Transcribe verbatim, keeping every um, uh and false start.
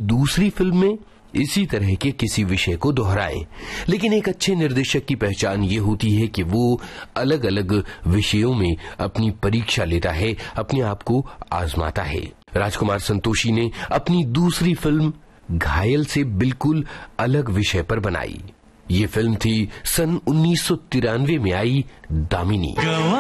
दूसरी फिल्म में इसी तरह के किसी विषय को दोहराएं। लेकिन एक अच्छे निर्देशक की पहचान ये होती है कि वो अलग अलग विषयों में अपनी परीक्षा लेता है, अपने आप को आजमाता है। राजकुमार संतोषी ने अपनी दूसरी फिल्म घायल से बिल्कुल अलग विषय पर बनाई। ये फिल्म थी सन उन्नीस सौ तिरानवे में आई दामिनी।